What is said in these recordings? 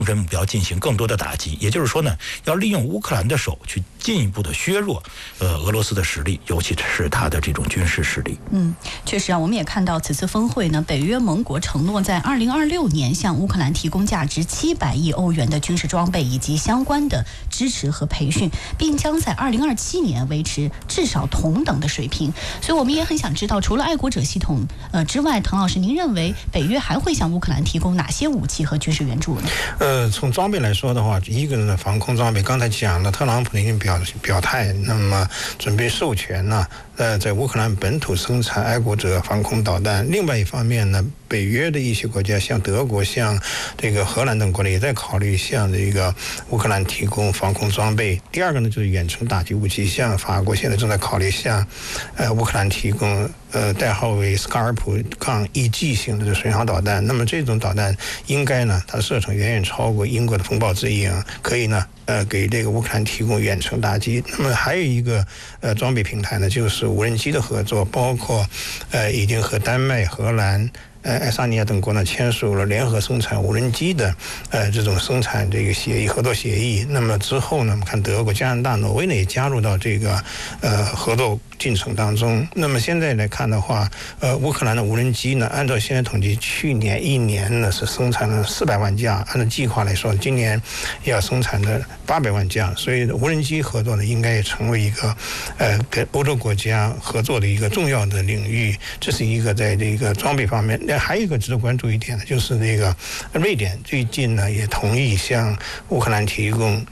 身目标进行更多的打击，也就是说呢，要利用乌克兰的手去进一步的削弱俄罗斯的实力，尤其是它的这种军事实力。 确实啊，我们也看到此次峰会呢，北约盟国承诺在2026年向乌克兰提供价值700亿欧元的军事装备以及相关的支持和培训，并将在2027年维持至少同等的水平。所以我们也很想知道，除了爱国者系统之外，滕老师，您认为北约还会向乌克兰提供哪些武器和军事援助呢？ 从装备来说的话，一个呢，防空装备，刚才讲了，特朗普已经表态，那么准备授权呢，在乌克兰本土生产爱国者防空导弹。另外一方面呢，北约的一些国家，像德国、像这个荷兰等国呢，也在考虑向这个乌克兰提供防空装备。第二个呢，就是远程打击武器，像法国现在正在考虑向乌克兰提供代号为斯卡尔普杠1G 型的巡航导弹。那么这种导弹应该呢，它射程远远超过英国的风暴之鹰，可以呢给这个乌克兰提供远程打击。那么还有一个装备平台呢，就是无人机的合作，包括已经和丹麦、荷兰、爱沙尼亚等国呢签署了联合生产无人机的这种生产这个合作协议。那么之后呢，我们看德国、加拿大、挪威呢也加入到这个合作进程当中。那么现在来看的话，乌克兰的无人机呢，按照现在统计，去年一年呢是生产了400万架，按照计划来说，今年要生产的800万架。所以无人机合作呢，应该也成为一个跟欧洲国家合作的一个重要的领域。这是一个在这个装备方面。还有一个值得关注一点呢，就是这个瑞典最近呢也同意向乌克兰提供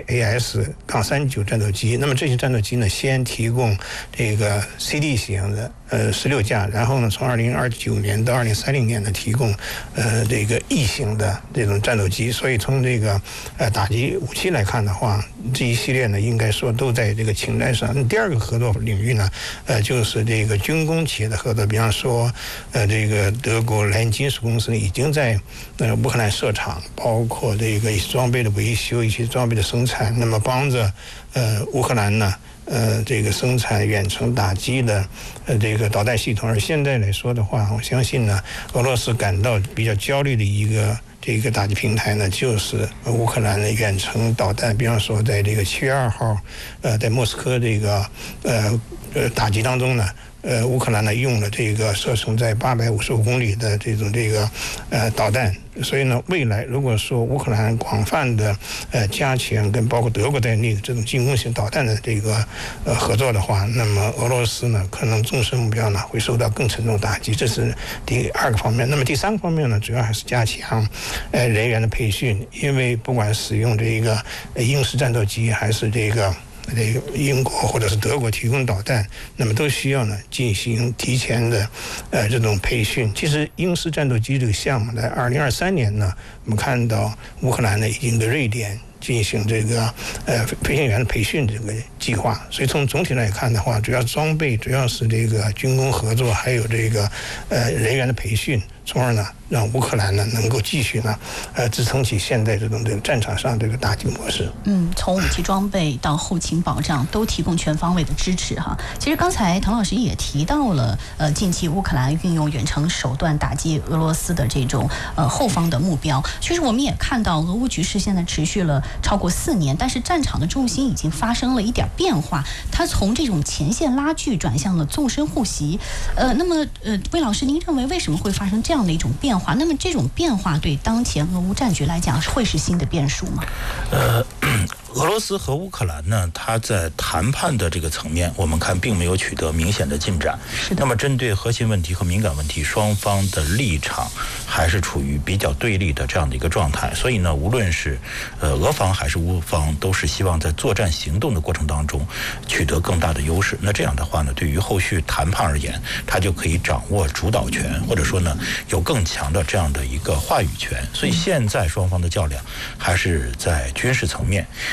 JAS-39战斗机。那么这些战斗机呢，先提供这个 CD 型的16架，然后呢，从2029年到2030年呢，提供这个E型的这种战斗机。所以从这个打击武器来看的话，这一系列呢，应该说都在这个清单上。第二个合作领域呢，就是这个军工企业的合作，比方说这个德国莱茵金属公司已经在乌克兰设厂，包括这个一些装备的维修、一些装备的生产，那么帮着乌克兰呢这个生产远程打击的这个导弹系统。而现在来说的话，我相信呢，俄罗斯感到比较焦虑的这个打击平台呢，就是乌克兰的远程导弹。比方说，在这个7月2号，在莫斯科这个打击当中呢，乌克兰呢用了这个射程在855公里的这个导弹。所以呢，未来如果说乌克兰广泛的加强跟包括德国在内的这种进攻型导弹的这个合作的话，那么俄罗斯呢可能纵深目标呢会受到更沉重打击。这是第二个方面。那么第三个方面呢，主要还是加强人员的培训，因为不管使用这个鹰式战斗机还是这个英国或者是德国提供导弹，那么都需要呢进行提前的这种培训。其实鹰式战斗机这个项目在2023年呢，我们看到乌克兰呢已经对瑞典进行这个飞行员的培训这个计划。所以从总体来看的话，主要装备主要是这个军工合作，还有这个人员的培训，从而呢让乌克兰呢能够继续呢支撑起现在这个战场上这个打击模式。 从武器装备到后勤保障都提供全方位的支持哈。其实刚才滕老师也提到了近期乌克兰运用远程手段打击俄罗斯的这种后方的目标。其实我们也看到俄乌局势现在持续了超过4年，但是战场的重心已经发生了一点变化，它从这种前线拉锯转向了纵深护袭。那么魏老师，您认为为什么会发生这样的一种变化？那么这种变化对当前俄乌战局来讲会是新的变数吗？ 俄罗斯和乌克兰呢，它在谈判的这个层面，我们看并没有取得明显的进展。那么针对核心问题和敏感问题，双方的立场还是处于比较对立的这样的一个状态。所以呢，无论是俄方还是乌方，都是希望在作战行动的过程当中取得更大的优势。那这样的话呢，对于后续谈判而言，它就可以掌握主导权，或者说呢，有更强的这样的一个话语权。所以现在双方的较量还是在军事层面。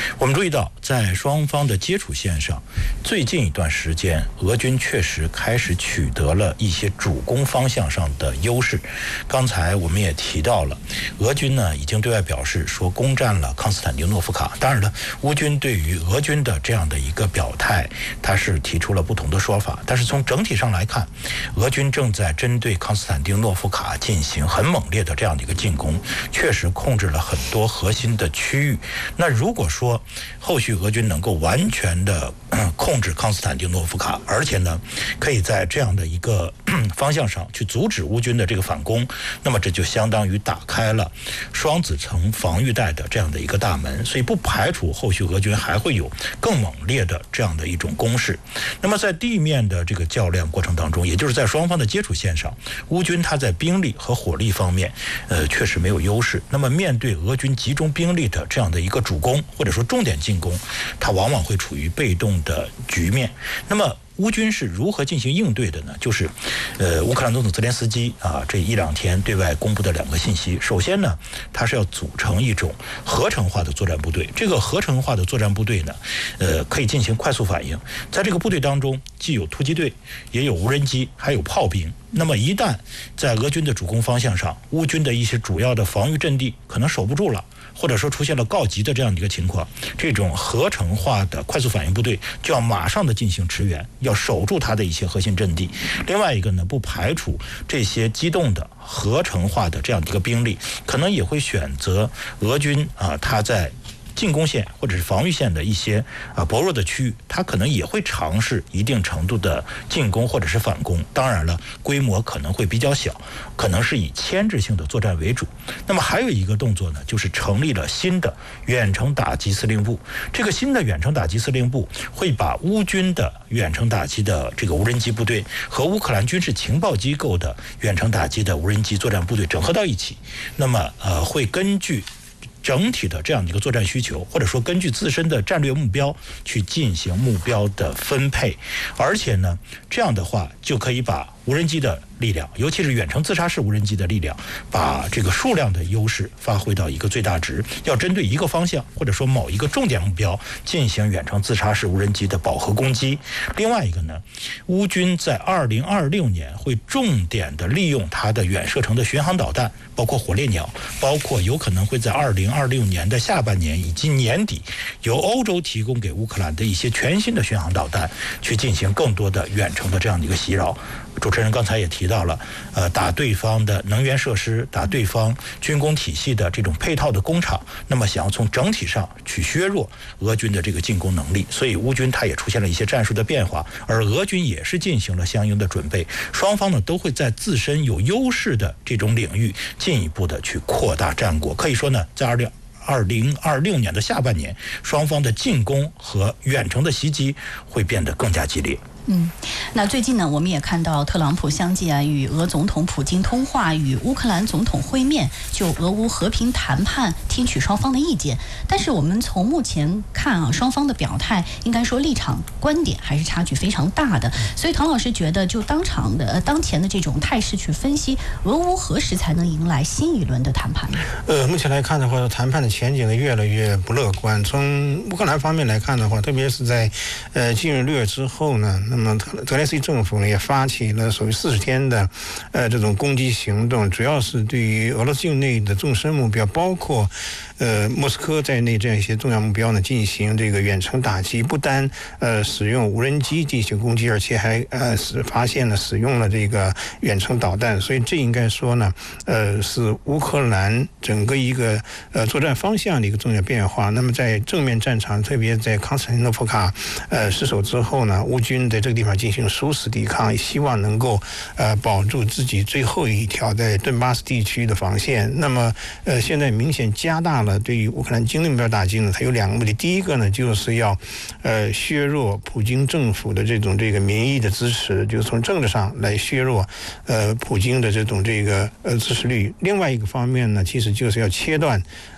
我们注意到，在双方的接触线上，最近一段时间，俄军确实开始取得了一些主攻方向上的优势。刚才我们也提到了，俄军呢已经对外表示说攻占了康斯坦丁诺夫卡。当然了，乌军对于俄军的这样的一个表态，他是提出了不同的说法。但是从整体上来看，俄军正在针对康斯坦丁诺夫卡进行很猛烈的这样的一个进攻，确实控制了很多核心的区域。那如果说后续俄军能够完全的控制康斯坦丁诺夫卡，而且呢可以在这样的一个方向上去阻止乌军的这个反攻，那么这就相当于打开了双子城防御带的这样的一个大门，所以不排除后续俄军还会有更猛烈的这样的一种攻势。那么在地面的这个较量过程当中，也就是在双方的接触线上，乌军它在兵力和火力方面确实没有优势。那么面对俄军集中兵力的这样的一个主攻或者说重点进攻，它往往会处于被动的局面。那么乌军是如何进行应对的呢？就是乌克兰总统泽连斯基这一两天对外公布的2个信息。首先呢，他是要组成一种合成化的作战部队。这个合成化的作战部队呢，可以进行快速反应。在这个部队当中，既有突击队，也有无人机，还有炮兵。那么一旦在俄军的主攻方向上，乌军的一些主要的防御阵地可能守不住了，或者说出现了告急的这样的一个情况，这种合成化的快速反应部队就要马上的进行驰援，要守住它的一些核心阵地。另外一个呢，不排除这些机动的合成化的这样的一个兵力，可能也会选择俄军它在进攻线或者是防御线的一些薄弱的区域，它可能也会尝试一定程度的进攻或者是反攻。当然了，规模可能会比较小，可能是以牵制性的作战为主。那么还有一个动作呢，就是成立了新的远程打击司令部。这个新的远程打击司令部会把乌军的远程打击的这个无人机部队和乌克兰军事情报机构的远程打击的无人机作战部队整合到一起。那么会根据整体的这样的一个作战需求，或者说根据自身的战略目标去进行目标的分配。而且呢，这样的话就可以把无人机的力量，尤其是远程自杀式无人机的力量，把这个数量的优势发挥到一个最大值。要针对一个方向或者说某一个重点目标进行远程自杀式无人机的饱和攻击。另外一个呢，乌军在2026年会重点的利用它的远射程的巡航导弹，包括火烈鸟，包括有可能会在2026年的下半年以及年底由欧洲提供给乌克兰的一些全新的巡航导弹，去进行更多的远程的这样的一个袭扰。主持人刚才也提到了，打对方的能源设施，打对方军工体系的这种配套的工厂，那么想要从整体上去削弱俄军的这个进攻能力，所以乌军它也出现了一些战术的变化，而俄军也是进行了相应的准备。双方呢都会在自身有优势的这种领域进一步的去扩大战果。可以说呢，在2026年的下半年，双方的进攻和远程的袭击会变得更加激烈。 那最近呢，我们也看到特朗普相继与俄总统普京通话，与乌克兰总统会面，就俄乌和平谈判听取双方的意见。但是我们从目前看双方的表态，应该说立场观点还是差距非常大的。所以唐老师觉得，就当前的这种态势去分析，俄乌何时才能迎来新一轮的谈判呢？ 目前来看的话，谈判的前景呢越来越不乐观。从乌克兰方面来看的话，特别是在进入6月之后呢，那么泽连斯基政府呢也发起了所谓40天的这种攻击行动，主要是对于俄罗斯境内的纵深目标，包括莫斯科在内这样一些重要目标呢进行这个远程打击，不单使用无人机进行攻击，而且还发现了使用了这个远程导弹。所以这应该说呢是乌克兰整个一个作战方向的一个重要变化。那么在正面战场，特别在康斯坦丁诺夫卡失守之后呢，乌军在这个地方进行殊死抵抗，希望能够保住自己最后一条在顿巴斯地区的防线。那么现在明显加大了对于乌克兰境内目标打击呢，它有2个目的。第一个呢，就是要削弱普京政府的这个民意的支持，就是从政治上来削弱普京的这个支持率。另外一个方面呢，其实就是要切断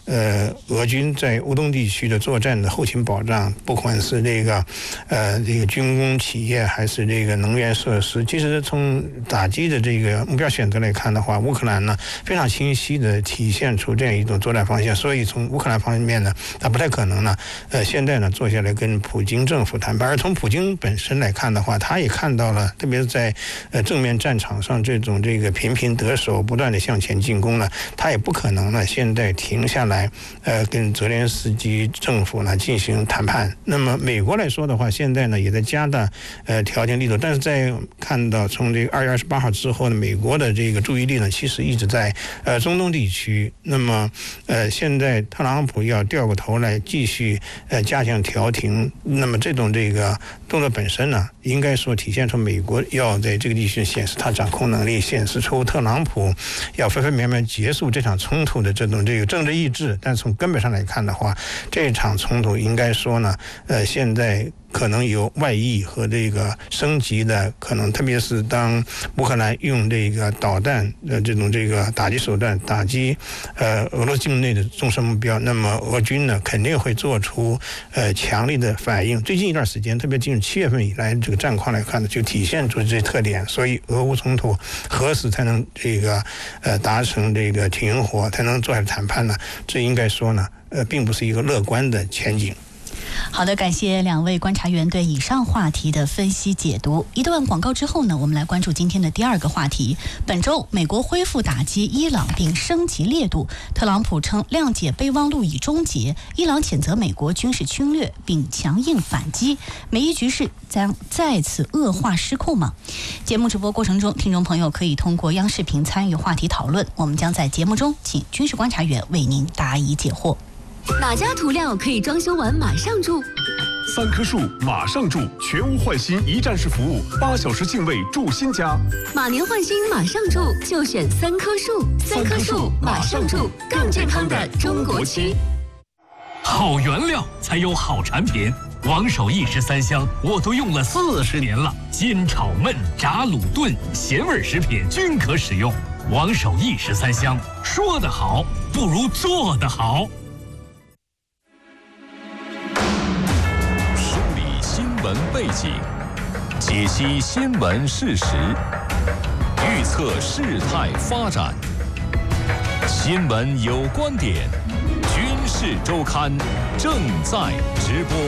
俄军在乌东地区的作战的后勤保障，不管是这个军工企业还是这个能源设施，其实从打击的这个目标选择来看的话，乌克兰呢非常清晰的体现出这样一种作战方向。所以从乌克兰方面呢，他不太可能呢，现在呢坐下来跟普京政府谈判。而从普京本身来看的话，他也看到了，特别是在正面战场上这个频频得手，不断的向前进攻呢，他也不可能呢现在停下来，跟泽连斯基政府呢进行谈判。那么美国来说的话，现在呢也在加大调停力度，但是在看到从这个2月28号之后呢，美国的这个注意力呢其实一直在中东地区。那么现在特朗普要掉过头来继续加强调停，那么这个动作本身呢，应该说体现出美国要在这个地区显示它掌控能力，显示出特朗普要分分秒秒结束这场冲突的这个政治意志。但从根本上来看的话，这场冲突应该说呢，现在可能有外溢和这个升级的可能，特别是当乌克兰用这个导弹的这个打击手段打击俄罗斯境内的纵深目标，那么俄军呢肯定会做出强力的反应。最近一段时间，特别进入7月份以来，这个战况来看呢，就体现出这些特点。所以俄乌冲突何时才能达成这个停火，才能坐下来谈判呢？这应该说呢，并不是一个乐观的前景。 好的，感谢两位观察员对以上话题的分析解读。一段广告之后呢，我们来关注今天的第二个话题。本周美国恢复打击伊朗并升级烈度，特朗普称谅解备忘录已终结，伊朗谴责美国军事侵略并强硬反击，美伊局势将再次恶化失控吗？节目直播过程中，听众朋友可以通过央视频参与话题讨论，我们将在节目中请军事观察员为您答疑解惑。 哪家涂料可以装修完马上住 ？3棵树马上住，全屋换新一站式服务，8小时净位住新家。 马年换新马上住，就选3棵树。3棵树马上住，更健康的中国区。 好原料才有好产品，王守义13香我都用了40年了，煎炒焖炸卤炖咸味食品均可使用。王守义13香，说得好不如做得好。 新闻背景，解析新闻事实，预测事态发展。新闻有观点，军事周刊正在直播。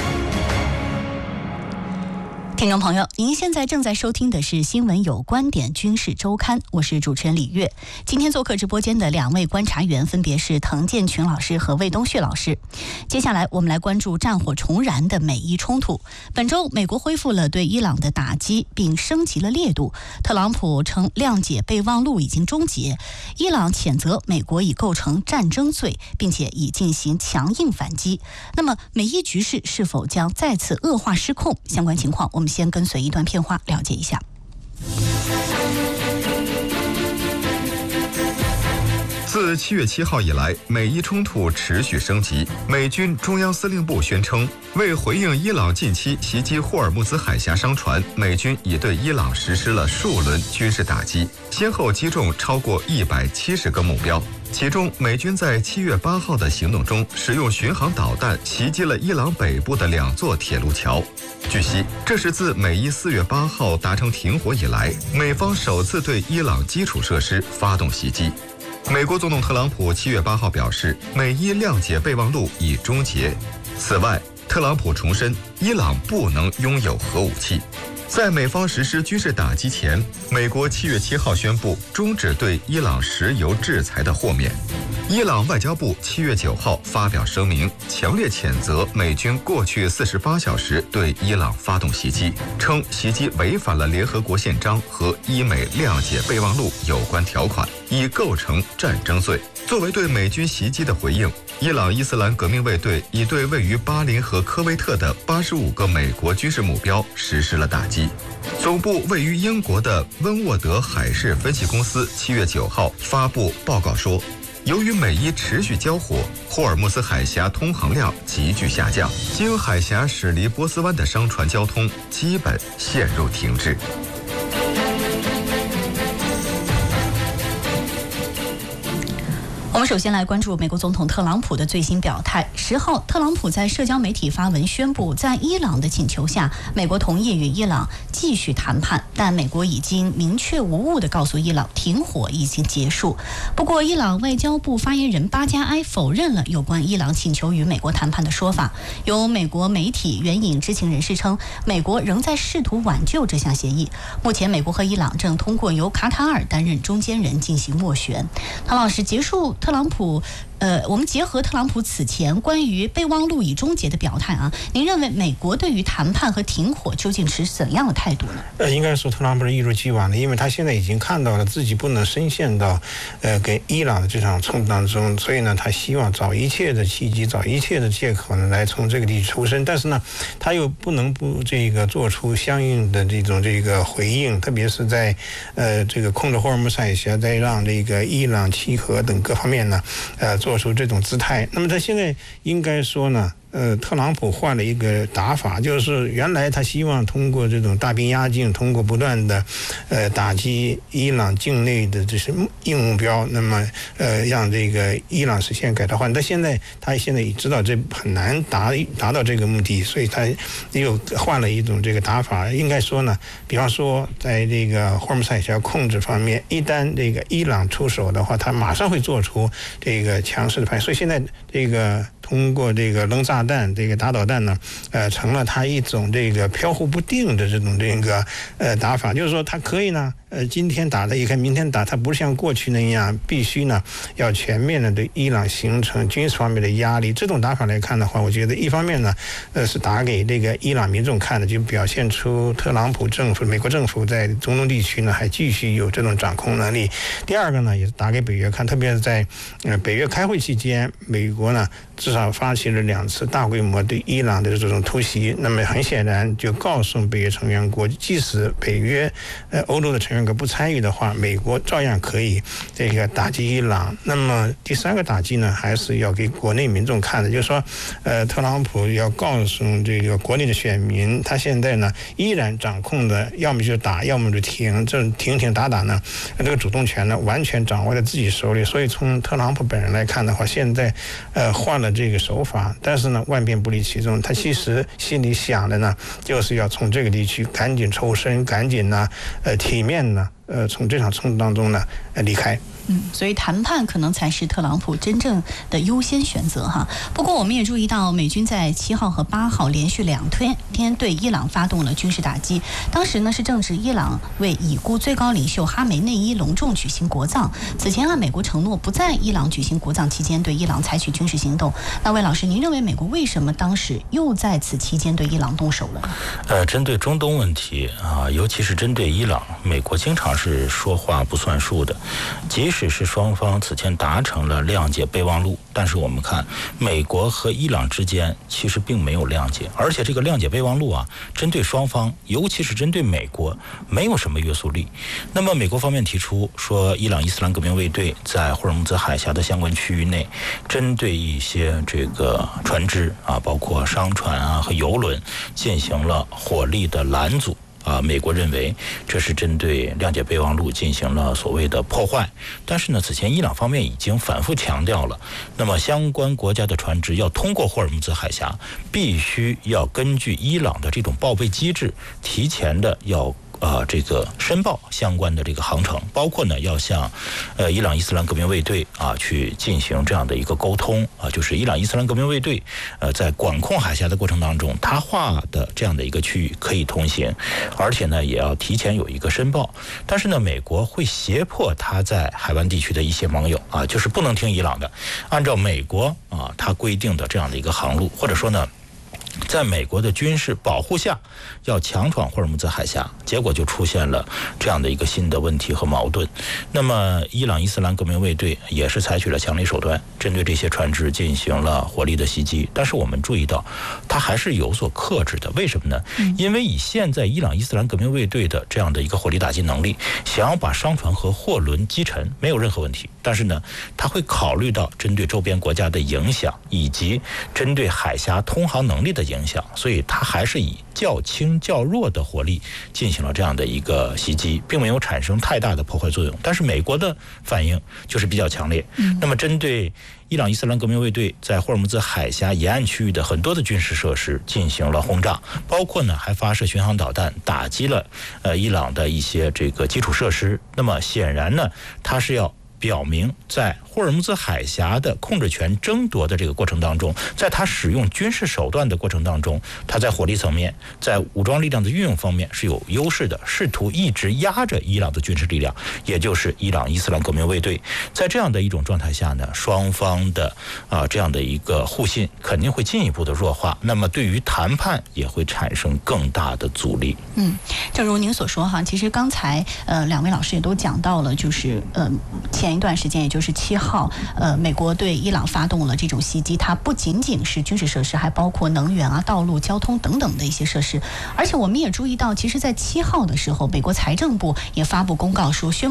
听众朋友，您现在正在收听的是新闻有观点军事周刊，我是主持人李月。今天做客直播间的两位观察员分别是滕建群老师和魏东旭老师。接下来我们来关注战火重燃的美伊冲突。本周美国恢复了对伊朗的打击并升级了烈度，特朗普称谅解备忘录已经终结，伊朗谴责美国已构成战争罪，并且已进行强硬反击。那么美伊局势是否将再次恶化失控？相关情况我们先跟随一段片花了解一下。 自7月7号以来，美伊冲突持续升级。美军中央司令部宣称，为回应伊朗近期袭击霍尔木兹海峡商船，美军已对伊朗实施了数轮军事打击，先后击中超过170个目标。其中，美军在7月8号的行动中，使用巡航导弹袭击了伊朗北部的2座铁路桥。据悉，这是自美伊4月8号达成停火以来，美方首次对伊朗基础设施发动袭击。美国总统特朗普7月8号表示，美伊谅解备忘录已终结。此外，特朗普重申，伊朗不能拥有核武器。在美方实施军事打击前，美国7月7号宣布终止对伊朗石油制裁的豁免。伊朗外交部7月9号发表声明，强烈谴责美军过去48小时对伊朗发动袭击，称袭击违反了联合国宪章和伊美谅解备忘录有关条款，已构成战争罪。作为对美军袭击的回应，伊朗伊斯兰革命卫队已对位于巴林和科威特的85个美国军事目标实施了打击。总部位于英国的温沃德海事分析公司7月9号发布报告说，由于美伊持续交火，霍尔木兹海峡通航量急剧下降，经海峡驶离波斯湾的商船交通基本陷入停滞。 我们首先来关注美国总统特朗普的最新表态。10号，特朗普在社交媒体发文宣布，在伊朗的请求下，美国同意与伊朗继续谈判，但美国已经明确无误地告诉伊朗，停火已经结束。不过，伊朗外交部发言人巴加埃否认了有关伊朗请求与美国谈判的说法。有美国媒体援引知情人士称，美国仍在试图挽救这项协议。目前，美国和伊朗正通过由卡塔尔担任中间人进行斡旋。唐老师，结束特朗普。我们结合特朗普此前关于备忘录已终结的表态啊，您认为美国对于谈判和停火究竟持怎样的态度呢？ 应该说特朗普是一如既往的，因为他现在已经看到了自己不能深陷到跟伊朗的这场冲突当中，所以呢，他希望找一切的契机，找一切的借口呢，来从这个地区抽身。但是呢，他又不能不做出相应的这个回应，特别是在这个控制霍尔木兹海峡，再让这个伊朗契合等各方面呢，做出这种姿态。那么他现在应该说呢，特朗普换了一个打法，就是原来他希望通过这种大兵压境，通过不断的打击伊朗境内的这些硬目标，那么让这个伊朗实现改朝换代。但他现在也知道这很难达到这个目的，所以他又换了一种这个打法。应该说呢，比方说在这个霍尔木兹海峡控制方面，一旦这个伊朗出手的话，他马上会做出这个强势的反应。所以现在这个通过这个扔炸弹、这个打导弹呢，成了他一种这个飘忽不定的这种打法，就是说他可以呢，今天打的一看，明天打，他不是像过去那样必须呢要全面的对伊朗形成军事方面的压力。这种打法来看的话，我觉得一方面呢，是打给这个伊朗民众看的，就表现出特朗普政府、美国政府在中东地区呢还继续有这种掌控能力。第二个呢，也是打给北约看，特别是在北约开会期间，美国呢至少发起了2次大规模对伊朗的这种突袭。那么很显然就告诉北约成员国，即使北约欧洲的成员国不参与的话，美国照样可以这个打击伊朗。那么第三个打击呢，还是要给国内民众看的，就是说特朗普要告诉这个国内的选民，他现在呢依然掌控的要么就打，要么就停，这停打呢，这个主动权呢完全掌握在自己手里。所以从特朗普本人来看的话，现在换了这个手法，但是呢万变不离其宗，他其实心里想的呢就是要从这个地区赶紧抽身，赶紧呢体面呢从这场冲突当中呢离开。 所以谈判可能才是特朗普真正的优先选择哈。不过我们也注意到，美军在7号和8号连续2天对伊朗发动了军事打击。当时呢是正值伊朗为已故最高领袖哈梅内伊隆重举行国葬。此前美国承诺不在伊朗举行国葬期间对伊朗采取军事行动。那魏老师，您认为美国为什么当时又在此期间对伊朗动手了？ 针对中东问题啊，尤其是针对伊朗，美国经常是说话不算数的。即使是双方此前达成了谅解备忘录，但是我们看美国和伊朗之间其实并没有谅解，而且这个谅解备忘录啊，针对双方，尤其是针对美国，没有什么约束力。那么美国方面提出说，伊朗伊斯兰革命卫队在霍尔木兹海峡的相关区域内，针对一些这个船只啊，包括商船啊和油轮，进行了火力的拦阻。美国认为这是针对谅解备忘录进行了所谓的破坏，但是呢，此前伊朗方面已经反复强调了，那么相关国家的船只要通过霍尔木兹海峡，必须要根据伊朗的这种报备机制，提前的要这个申报相关的这个航程，包括呢要向伊朗伊斯兰革命卫队去进行这样的一个沟通就是伊朗伊斯兰革命卫队在管控海峡的过程当中，他划的这样的一个区域可以通行，而且呢也要提前有一个申报。但是呢，美国会胁迫他在海湾地区的一些盟友就是不能听伊朗的，按照美国他规定的这样的一个航路，或者说呢，在美国的军事保护下要强闯霍尔木兹海峡，结果就出现了这样的一个新的问题和矛盾。那么伊朗伊斯兰革命卫队也是采取了强力手段，针对这些船只进行了火力的袭击，但是我们注意到它还是有所克制的。为什么呢？因为以现在伊朗伊斯兰革命卫队的这样的一个火力打击能力，想要把商船和货轮击沉没有任何问题。 但是呢，他会考虑到针对周边国家的影响，以及针对海峡通航能力的影响，所以他还是以较轻较弱的火力进行了这样的一个袭击，并没有产生太大的破坏作用。但是美国的反应就是比较强烈。那么针对伊朗伊斯兰革命卫队在霍尔木兹海峡沿岸区域的很多的军事设施进行了轰炸，包括呢还发射巡航导弹打击了伊朗的一些这个基础设施。那么显然呢，它是要表明在霍尔木兹海峡的控制权争夺的这个过程当中，在他使用军事手段的过程当中，他在火力层面，在武装力量的运用方面是有优势的，试图一直压着伊朗的军事力量，也就是伊朗伊斯兰革命卫队。在这样的一种状态下呢，双方的这样的一个互信肯定会进一步的弱化，那么对于谈判也会产生更大的阻力。 正如您所说哈，其实刚才两位老师也都讲到了，就是前一段时间，也就是7号，美国对伊朗发动了这种袭击，它不仅仅是军事设施，还包括能源啊、道路、交通等等的一些设施。而且我们也注意到，其实在7号的时候，美国财政部也发布公告说，宣布